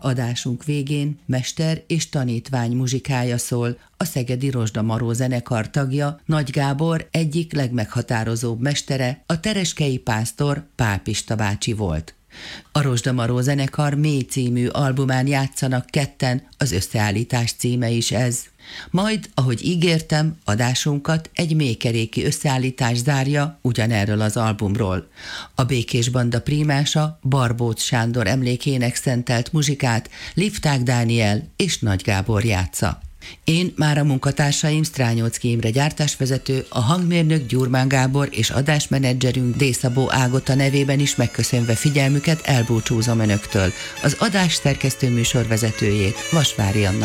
Adásunk végén mester és tanítvány muzsikája szól, a szegedi Rozsdamaró zenekar tagja, Nagy Gábor egyik legmeghatározóbb mestere, a tereskei pásztor Pál Pista bácsi volt. A Rozsdamaró zenekar Mély című albumán játszanak ketten, az összeállítás címe is ez. Majd, ahogy ígértem, adásunkat egy mélykeréki összeállítás zárja ugyanerről az albumról. A Békés Banda prímása Barbóc Sándor emlékének szentelt muzsikát Lifták Dániel és Nagy Gábor játsza. Én már a munkatársaim Strányóczky Imre gyártásvezető, a hangmérnök Gyurmán Gábor és adásmenedzserünk D. Szabó Ágota nevében is megköszönve figyelmüket elbúcsúzom önöktől. Az adás szerkesztő műsorvezetőjét, Vasvári Anna